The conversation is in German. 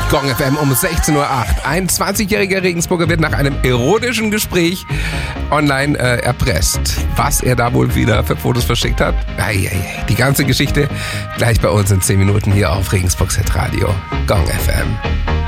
Gong FM um 16.08 Uhr. Ein 20-jähriger Regensburger wird nach einem erotischen Gespräch online erpresst. Was er da wohl wieder für Fotos verschickt hat? Die ganze Geschichte gleich bei uns in 10 Minuten hier auf Regensburgs Hitradio Gong FM.